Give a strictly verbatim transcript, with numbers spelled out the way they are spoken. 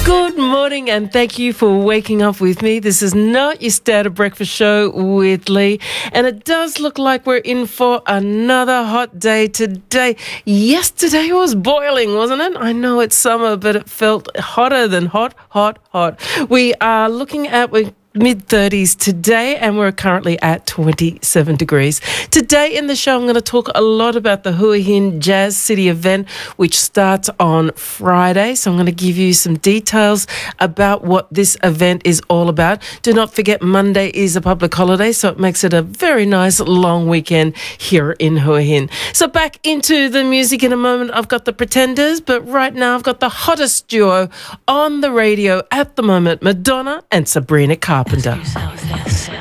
Good morning and thank you for waking up with me. This is not your standard breakfast show with Lee, and it does look like we're in for another hot day today. Yesterday was boiling, wasn't it? I know it's summer, but it felt hotter than hot, hot, hot. We are looking at we mid-thirties today, and we're currently at twenty-seven degrees. Today in the show, I'm going to talk a lot about the Hua Hin Jazz City event, which starts on Friday. So I'm going to give you some details about what this event is all about. Do not forget, Monday is a public holiday, so it makes it a very nice long weekend here in Hua Hin. So back into the music in a moment. I've got the Pretenders, but right now I've got the hottest duo on the radio at the moment, Madonna and Sabrina Carpenter.